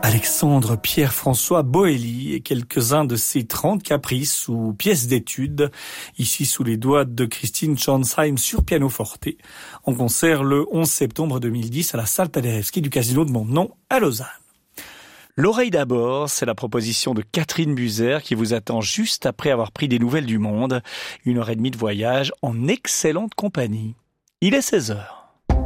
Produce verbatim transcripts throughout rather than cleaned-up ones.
Alexandre Pierre-François Boelly et quelques-uns de ses trente caprices ou pièces d'études, ici sous les doigts de Christine Schornsheim sur pianoforte, en concert le onze septembre deux mille dix à la salle Paderewski du Casino de Montenon à Lausanne. L'oreille d'abord, c'est la proposition de Catherine Buser qui vous attend juste après avoir pris des nouvelles du monde. Une heure et demie de voyage en excellente compagnie. Il est seize heures.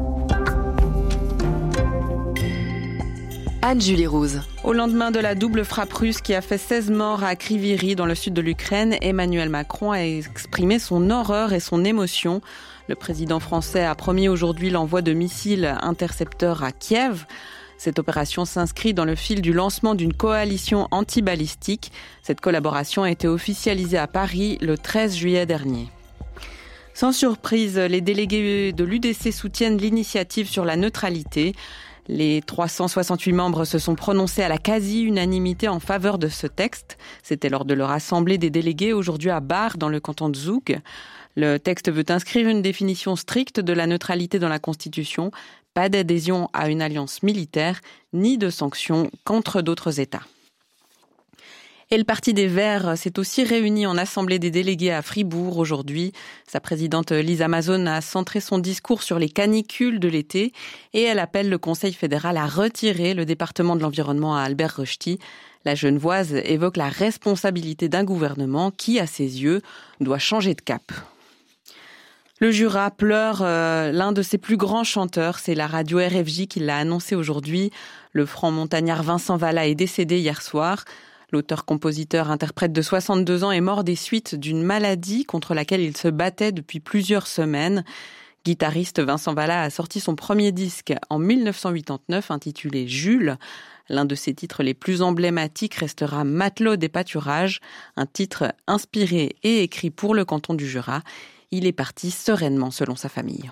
Anne-Julie Rouse. Au lendemain de la double frappe russe qui a fait seize morts à Kryvyi dans le sud de l'Ukraine, Emmanuel Macron a exprimé son horreur et son émotion. Le président français a promis aujourd'hui l'envoi de missiles intercepteurs à Kiev. Cette opération s'inscrit dans le fil du lancement d'une coalition anti-balistique. Cette collaboration a été officialisée à Paris le treize juillet dernier. Sans surprise, les délégués de l'U D C soutiennent l'initiative sur la neutralité. Les trois cent soixante-huit membres se sont prononcés à la quasi-unanimité en faveur de ce texte. C'était lors de leur assemblée des délégués aujourd'hui à Bar, dans le canton de Zoug. Le texte veut inscrire une définition stricte de la neutralité dans la Constitution, pas d'adhésion à une alliance militaire, ni de sanctions contre d'autres États. Et le Parti des Verts s'est aussi réuni en Assemblée des délégués à Fribourg aujourd'hui. Sa présidente Lisa Mazon a centré son discours sur les canicules de l'été et elle appelle le Conseil fédéral à retirer le département de l'environnement à Albert Rochety. La Genevoise évoque la responsabilité d'un gouvernement qui, à ses yeux, doit changer de cap. Le Jura pleure euh, l'un de ses plus grands chanteurs, c'est la radio R F J qui l'a annoncé aujourd'hui. Le franc montagnard Vincent Vallat est décédé hier soir. L'auteur-compositeur-interprète de soixante-deux ans est mort des suites d'une maladie contre laquelle il se battait depuis plusieurs semaines. Guitariste, Vincent Vallat a sorti son premier disque en dix-neuf cent quatre-vingt-neuf intitulé Jules. L'un de ses titres les plus emblématiques restera Matelot des pâturages, un titre inspiré et écrit pour le canton du Jura. Il est parti sereinement selon sa famille.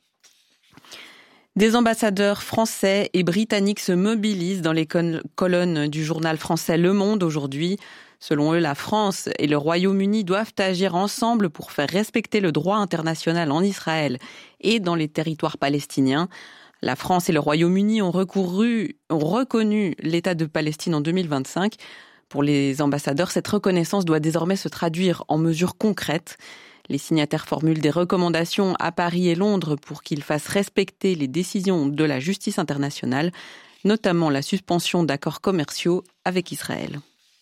Des ambassadeurs français et britanniques se mobilisent dans les colonnes du journal français Le Monde aujourd'hui. Selon eux, la France et le Royaume-Uni doivent agir ensemble pour faire respecter le droit international en Israël et dans les territoires palestiniens. La France et le Royaume-Uni ont recouru, ont reconnu l'État de Palestine en deux mille vingt-cinq. Pour les ambassadeurs, cette reconnaissance doit désormais se traduire en mesures concrètes. Les signataires formulent des recommandations à Paris et Londres pour qu'ils fassent respecter les décisions de la justice internationale, notamment la suspension d'accords commerciaux avec Israël.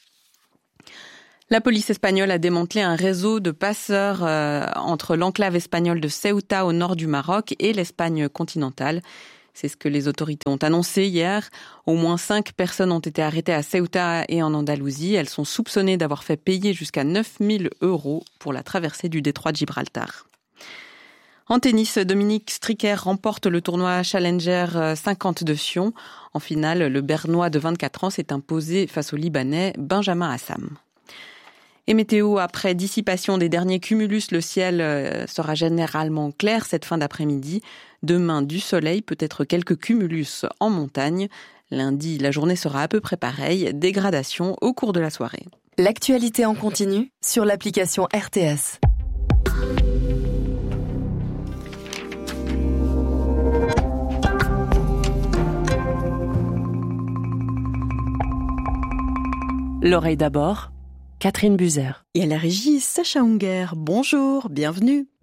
La police espagnole a démantelé un réseau de passeurs euh, entre l'enclave espagnole de Ceuta au nord du Maroc et l'Espagne continentale. C'est ce que les autorités ont annoncé hier. Au moins cinq personnes ont été arrêtées à Ceuta et en Andalousie. Elles sont soupçonnées d'avoir fait payer jusqu'à neuf mille euros pour la traversée du détroit de Gibraltar. En tennis, Dominique Stricker remporte le tournoi Challenger cinquante de Sion. En finale, le Bernois de vingt-quatre ans s'est imposé face au Libanais Benjamin Hassam. Et météo, après dissipation des derniers cumulus, le ciel sera généralement clair cette fin d'après-midi. Demain, du soleil, peut-être quelques cumulus en montagne. Lundi, la journée sera à peu près pareille, dégradation au cours de la soirée. L'actualité en continu sur l'application R T S. L'oreille d'abord, Catherine Buser. Et à la régie, Sacha Unger. Bonjour, bienvenue.